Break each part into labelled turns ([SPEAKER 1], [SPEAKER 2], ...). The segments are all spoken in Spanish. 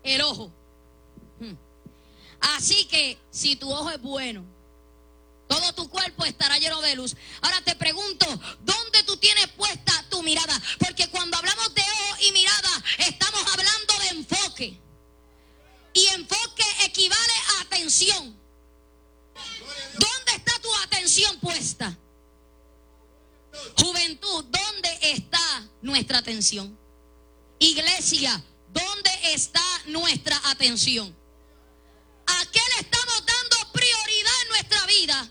[SPEAKER 1] el ojo. Así que si tu ojo es bueno, todo tu cuerpo estará lleno de luz. Ahora te pregunto, ¿dónde tú tienes puesta tu mirada? Porque cuando hablamos de ojo y mirada, estamos hablando de enfoque. Y enfoque equivale a atención. ¿Dónde está tu atención puesta? Juventud, ¿dónde está nuestra atención? Iglesia, ¿dónde está nuestra atención? ¿A qué le estamos dando prioridad en nuestra vida?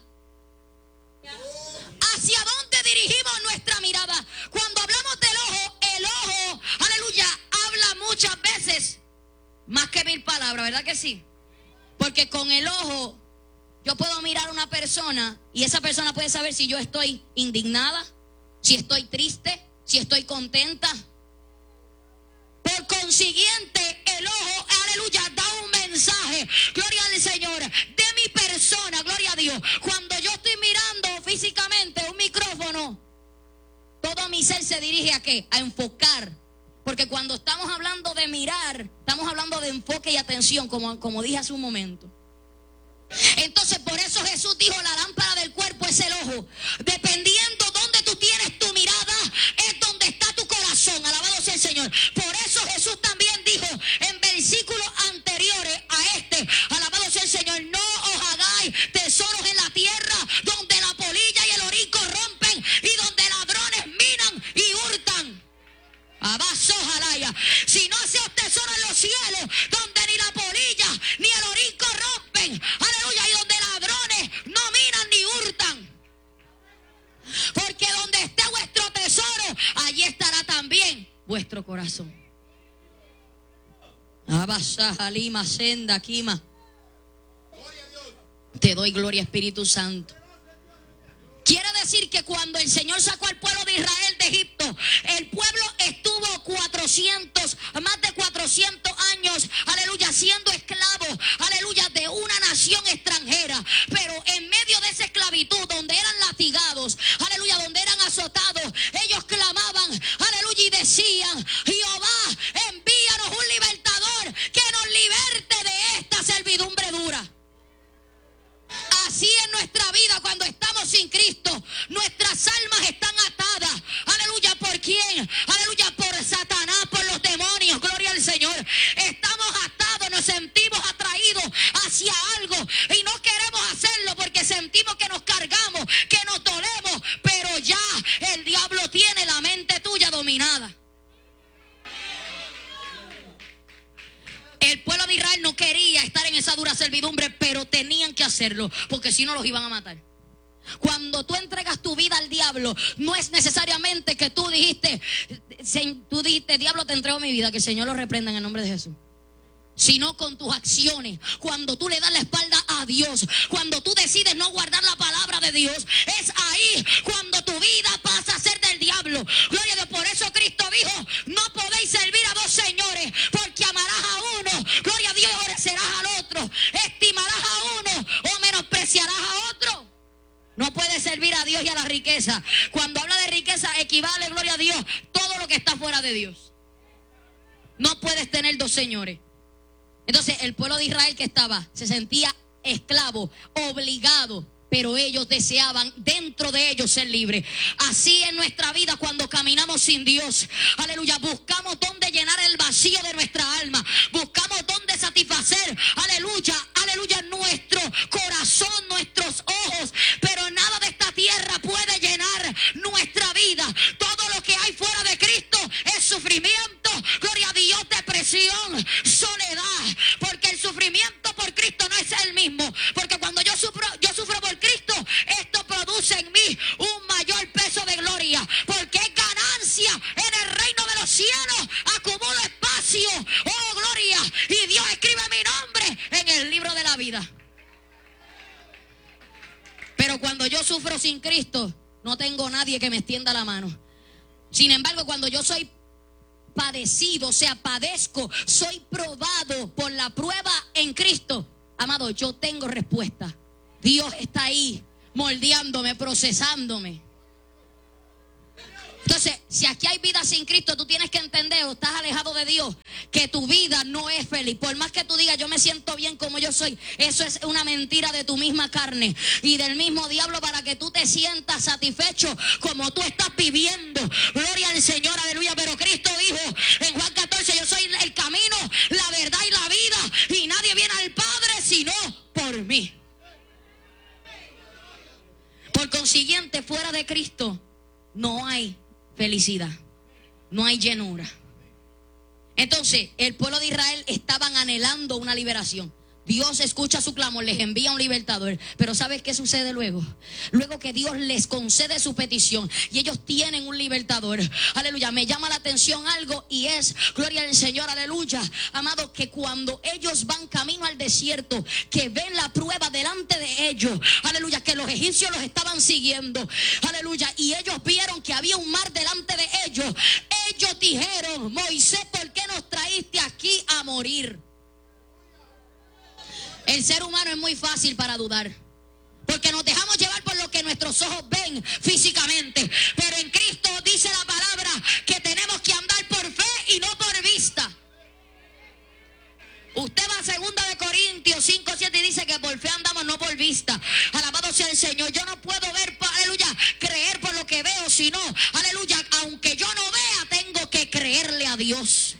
[SPEAKER 1] ¿Hacia dónde dirigimos nuestra mirada? Cuando hablamos del ojo, el ojo, aleluya, habla muchas veces más que 1000 palabras, ¿verdad que sí? Porque con el ojo yo puedo mirar a una persona y esa persona puede saber si yo estoy indignada, si estoy triste, si estoy contenta. Por consiguiente, el ojo, aleluya, da un mensaje, gloria al Señor, de mi persona, gloria a Dios. Cuando yo estoy mirando físicamente un micrófono, todo mi ser se dirige ¿a qué? A enfocar. Porque cuando estamos hablando de mirar, estamos hablando de enfoque y atención, como dije hace un momento. Entonces, por eso Jesús dijo, la lámpara del cuerpo es el ojo. Dependiendo dónde tú tienes tu mirada, es donde está tu corazón. Alabado sea el Señor. Por eso Jesús también dijo en versículos anteriores a este, alabado sea el Señor, no os hagáis tesoros en la tierra, donde la polilla y el orinco rompen y donde ladrones minan y hurtan. Abaso jalaya. Si no haces tesoro en los cielos, donde ni la polilla ni el orinco rompen, aleluya, y donde ladrones no minan ni hurtan. Porque donde esté vuestro tesoro, allí estará también vuestro corazón. Abasa jalima senda kima. Te doy gloria, Espíritu Santo. Quiere decir que cuando el Señor sacó al pueblo de Israel de Egipto, el pueblo estuvo más de 400 años, aleluya, siendo esclavo, aleluya, de una nación extranjera. Pero en medio de esa esclavitud, donde eran latigados, aleluya, donde eran azotados, ellos clamaban, aleluya, y decían, Jehová, envíanos un libertador que nos liberte de esta servidumbre dura. Así en nuestra vida, cuando estamos sin Cristo, nuestras almas están atadas. Aleluya, ¿por quién? Aleluya, por Satanás, por los demonios, gloria al Señor. Estamos atados, nos sentimos atraídos hacia algo y no queremos hacerlo porque sentimos que nos cargamos, que nos dolemos, pero ya el diablo tiene la mente tuya dominada. El pueblo de Israel no quería estar en esa dura servidumbre, pero tenían que hacerlo, porque si no los iban a matar. Cuando tú entregas tu vida al diablo, no es necesariamente que tú dijiste, diablo, te entrego mi vida, que el Señor lo reprenda en el nombre de Jesús. Sino con tus acciones. Cuando tú le das la espalda a Dios, cuando tú decides no guardar la palabra de Dios, es ahí cuando tu vida pasa a ser del diablo. Gloria a Dios. Por eso Cristo dijo, no podéis servir a dos señores, porque amarás a uno, gloria a Dios, y aborrecerás al otro. Estimarás a uno o menospreciarás a otro. No puedes servir a Dios y a la riqueza. Cuando habla de riqueza equivale, gloria a Dios, todo lo que está fuera de Dios. No puedes tener dos señores. Entonces el pueblo de Israel que se sentía esclavo, obligado, pero ellos deseaban dentro de ellos ser libres. Así en nuestra vida, cuando caminamos sin Dios, aleluya, buscamos dónde llenar el vacío de nuestra alma, buscamos dónde satisfacer, aleluya, aleluya, nuestro corazón, nuestros ojos, pero nada de esta tierra puede llenar nuestra vida. Todo lo que hay fuera de Cristo es sufrimiento, gloria a Dios, depresión, soledad, porque el sufrimiento por Cristo no es el mismo, porque cuando yo sufro por Cristo, esto produce en mí un mayor peso de gloria, porque es ganancia en el reino de los cielos, acumulo espacio, oh gloria, y Dios escribe mi nombre en el libro de la vida. Pero cuando yo sufro sin Cristo, no tengo nadie que me extienda la mano. Sin embargo, cuando yo soy padecido, o sea, padezco, soy probado por la prueba en Cristo, amado, yo tengo respuesta. Dios está ahí moldeándome, procesándome. Entonces, si aquí hay vida sin Cristo, tú tienes que entender, o estás alejado de Dios, que tu vida no es feliz. Por más que tú digas, yo me siento bien como yo soy, eso es una mentira de tu misma carne y del mismo diablo para que tú te sientas satisfecho como tú estás viviendo. Gloria al Señor, aleluya. Pero Cristo dijo en Juan 14, yo soy el camino, la verdad y la vida, y nadie viene al Padre sino por mí. Por consiguiente, fuera de Cristo no hay felicidad, no hay llenura. Entonces, el pueblo de Israel estaban anhelando una liberación. Dios escucha su clamor, les envía un libertador. Pero ¿sabes qué sucede luego? Luego que Dios les concede su petición y ellos tienen un libertador. Aleluya, me llama la atención algo y es, gloria al Señor, aleluya, amado, que cuando ellos van camino al desierto, que ven la prueba delante de ellos, aleluya, que los egipcios los estaban siguiendo, aleluya, y ellos vieron que había un mar delante de ellos. Ellos dijeron, Moisés, ¿por qué nos traíste aquí a morir? El ser humano es muy fácil para dudar, porque nos dejamos llevar por lo que nuestros ojos ven físicamente. Pero en Cristo dice la palabra que tenemos que andar por fe y no por vista. Usted va a 2 de Corintios 5:7 y dice que por fe andamos, no por vista. Alabado sea el Señor. Yo no puedo ver, aleluya, creer por lo que veo, sino, aleluya, aunque yo no vea, tengo que creerle a Dios.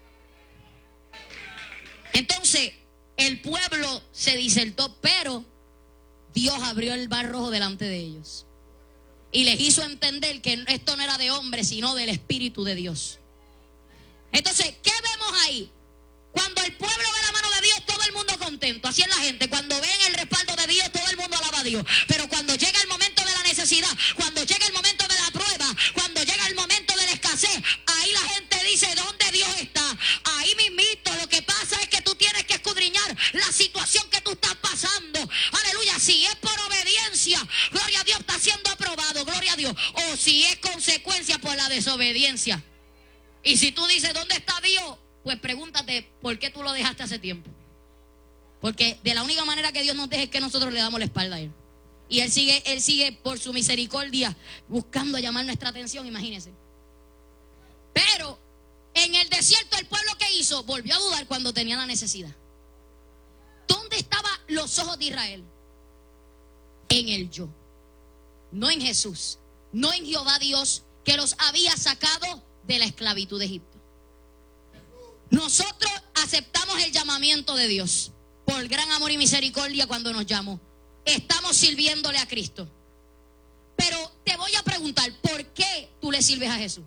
[SPEAKER 1] Entonces, el pueblo se disertó, pero Dios abrió el mar rojo delante de ellos y les hizo entender que esto no era de hombre, sino del Espíritu de Dios. Entonces, ¿qué vemos ahí? Cuando el pueblo ve la mano de Dios, todo el mundo contento. Así es la gente. Cuando ven el respaldo de Dios, todo el mundo alaba a Dios. Pero cuando llega el momento de la necesidad, cuando llega el momento de la prueba, cuando llega el momento de la escasez, ahí la gente dice, ¿dónde Dios está? Ahí mismito, lo que pasa es que tú tienes que escudriñar la situación que tú estás pasando. Aleluya, si es por obediencia, gloria a Dios, está siendo aprobado, gloria a Dios. O si es consecuencia por la desobediencia. Y si tú dices, ¿dónde está Dios? Pues pregúntate, ¿por qué tú lo dejaste hace tiempo? Porque de la única manera que Dios nos deja es que nosotros le damos la espalda a Él. Y Él sigue por su misericordia buscando llamar nuestra atención, imagínense. Pero en el desierto el pueblo, ¿qué hizo? Volvió a dudar cuando tenía la necesidad. ¿Dónde estaban los ojos de Israel? En el yo, no en Jesús, no en Jehová Dios, que los había sacado de la esclavitud de Egipto. Nosotros aceptamos el llamamiento de Dios por gran amor y misericordia cuando nos llamó. Estamos sirviéndole a Cristo. Pero te voy a preguntar, ¿por qué tú le sirves a Jesús?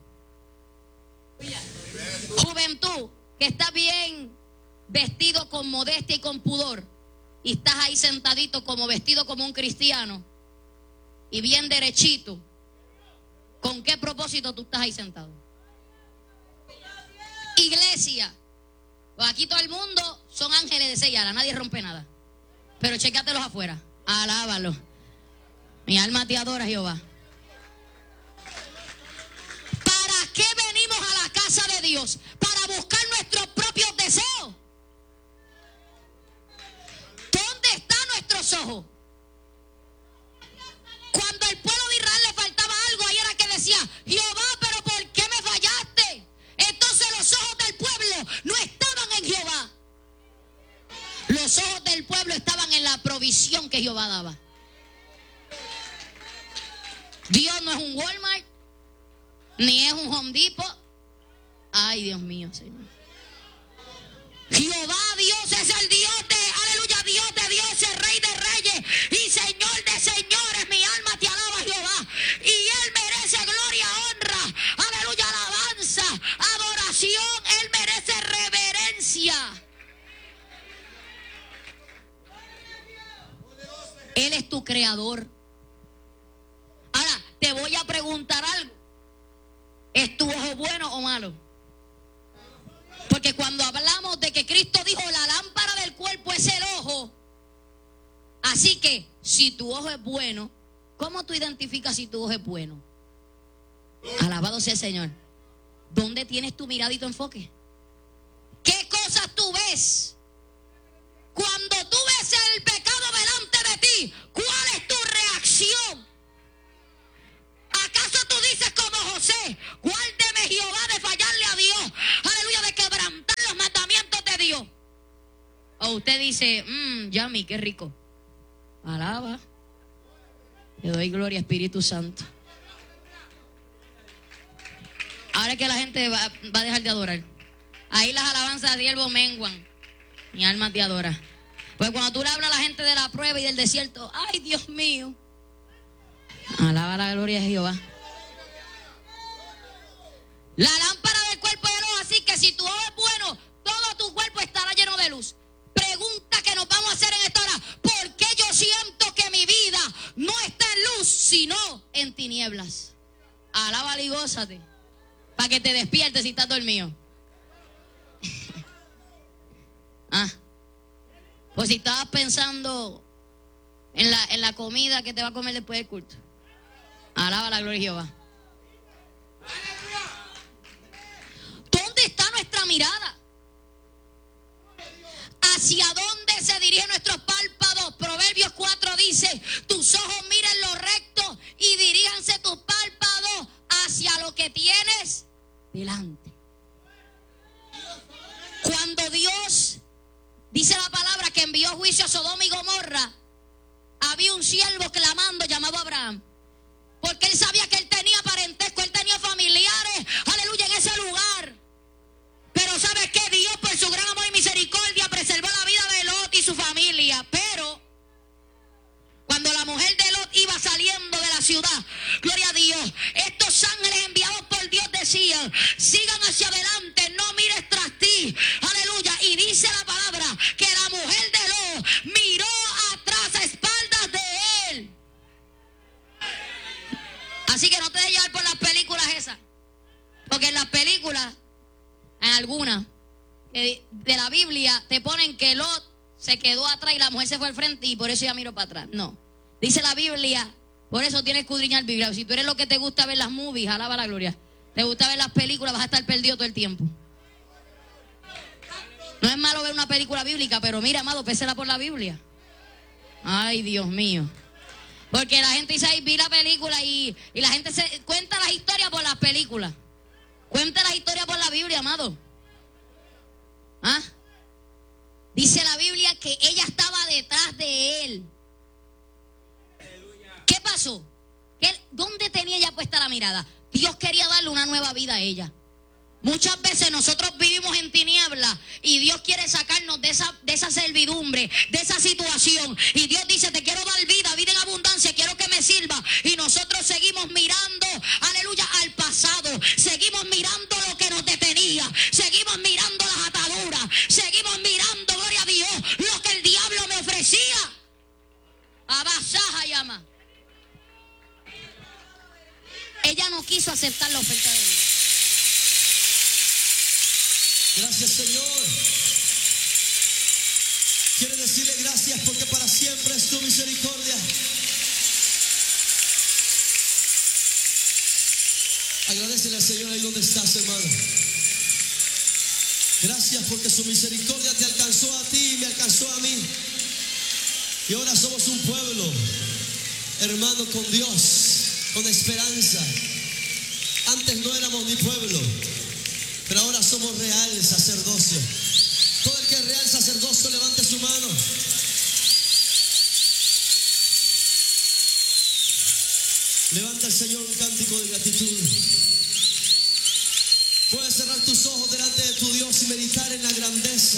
[SPEAKER 1] Juventud, que está bien vestido con modestia y con pudor, y estás ahí sentadito como vestido como un cristiano y bien derechito, ¿con qué propósito tú estás ahí sentado? Iglesia, pues aquí todo el mundo son ángeles de 6 alas, nadie rompe nada. Pero chécatelos afuera, alábalos. Mi alma te adora, Jehová. ¿Para qué venimos a la casa de Dios? Para buscar nuestros propios deseos. ¿Dónde están nuestros ojos? Cuando el pueblo de Israel le faltaba algo, ahí era que decía, Jehová, pero ¿por qué me fallaste? Entonces los ojos del pueblo no estaban en Jehová. Los ojos del pueblo estaban en la provisión que Jehová daba. Dios no es un Walmart, ni es un Home Depot. Ay, Dios mío, Señor. Jehová Dios es el Dios de, aleluya, Dios de dioses, Rey de reyes y Señor de señores. Mi alma te alaba, Jehová. Y Él merece gloria, honra, aleluya, alabanza, adoración. Él merece reverencia. Él es tu creador. Ahora, te voy a preguntar algo. ¿Es tu ojo bueno o malo? Porque cuando hablamos de que Cristo dijo, la lámpara del cuerpo es el ojo. Así que, si tu ojo es bueno, ¿cómo tú identificas si tu ojo es bueno? Alabado sea el Señor. ¿Dónde tienes tu mirada y tu enfoque? ¿Qué cosas tú ves? Cuando tú ves el pecado delante de ti, ¿cuál es tu reacción? ¿Acaso tú dices como José, guárdeme Jehová de fallarle a Dios? Aleluya, de quebrantar los usted dice, yummy, qué rico. Alaba. Le doy gloria, Espíritu Santo. Ahora es que la gente va a dejar de adorar. Ahí las alabanzas de siervo menguan. Mi alma te adora. Pues cuando tú le hablas a la gente de la prueba y del desierto, ay, Dios mío. Alaba la gloria de Jehová. La lámpara del cuerpo es el ojo, así que si tu ojo es bueno, todo tu cuerpo estará lleno de luz. Pregunta que nos vamos a hacer en esta hora: ¿por qué yo siento que mi vida no está en luz, sino en tinieblas? Alábale y gózate, para que te despiertes si estás dormido. Pues si estabas pensando en la comida que te va a comer después del culto. Alaba la gloria de Jehová. ¿Dónde está nuestra mirada? ¿Hacia dónde se dirigen nuestros párpados? Proverbios 4 dice: tus ojos miren lo recto y diríjanse tus párpados hacia lo que tienes delante. Cuando Dios dice la palabra que envió juicio a Sodoma y Gomorra, había un siervo clamando llamado Abraham, porque él sabía que él tenía parentesco, él tenía familiares, aleluya, en ese lugar. Pero ¿sabes qué? Dios, por su gran amor y misericordia, preservó la vida de Lot y su familia. Pero cuando la mujer de Lot iba saliendo de la ciudad, gloria a Dios, estos ángeles enviados por Dios decían: sigan hacia adelante, no mires tras ti, aleluya. Y dice la palabra que la mujer de Lot miró atrás a espaldas de él. Así que no te dejes llevar por las películas esas, porque en las películas, en algunas de la Biblia, te ponen que Lot se quedó atrás y la mujer se fue al frente y por eso ella miró para atrás. No, dice la Biblia, por eso tienes que escudriñar Biblia. Si tú eres lo que te gusta ver las movies, alaba la gloria, te gusta ver las películas, vas a estar perdido todo el tiempo. No es malo ver una película bíblica, pero mira, amado, pésela por la Biblia. Ay, Dios mío. Porque la gente dice: ay, vi la película, y la gente se cuenta las historias por las películas. Cuenta las historias por la Biblia, amado. Dice la Biblia que ella estaba detrás de él. ¿Qué pasó? ¿Dónde tenía ella puesta la mirada? Dios quería darle una nueva vida a ella. Muchas veces nosotros vivimos en tinieblas y Dios quiere sacarnos de esa servidumbre, de esa situación. Y Dios dice: te quiero dar vida, vida en abundancia, quiero que me sirva. Y nosotros seguimos mirando, aleluya, al pasado. Seguimos mirando lo que nos detenía. Seguimos mirando las ataduras. Seguimos mirando, gloria a Dios, lo que el diablo me ofrecía. Abasaja llama. Ella no quiso aceptar la oferta de Dios.
[SPEAKER 2] Gracias, Señor. Quiere decirle gracias porque para siempre es tu misericordia. Agradecele al Señor ahí donde estás, hermano. Gracias porque su misericordia te alcanzó a ti y me alcanzó a mí. Y ahora somos un pueblo, hermano, con Dios, con esperanza. Antes no éramos ni pueblo, pero ahora somos real sacerdocio. Todo el que es real sacerdocio, levante su mano. Levanta al Señor un cántico de gratitud. Puedes cerrar tus ojos delante de tu Dios y meditar en la grandeza.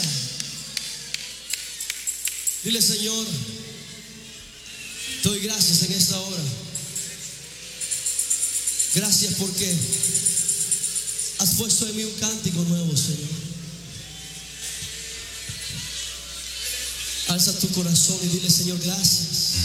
[SPEAKER 2] Dile: Señor, te doy gracias en esta hora. Gracias porque has puesto en mí un cántico nuevo, Señor. Alza tu corazón y dile: Señor, gracias.